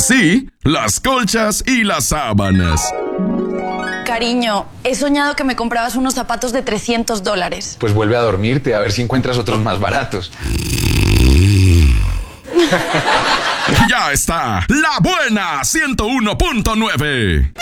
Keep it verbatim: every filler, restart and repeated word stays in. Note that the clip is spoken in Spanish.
así las colchas y las sábanas. Cariño, he soñado que me comprabas unos zapatos de trescientos dólares. Pues vuelve a dormirte, a ver si encuentras otros más baratos. Ya está, La Buena ciento uno punto nueve.